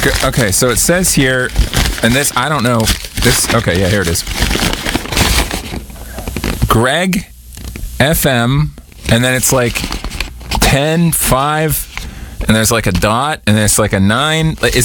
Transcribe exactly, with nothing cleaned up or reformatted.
G- okay, so it says here, and this, I don't know. This, okay, yeah, here it is. Greg F M, and then it's like ten, five, and there's like a dot, and there's like a nine. Is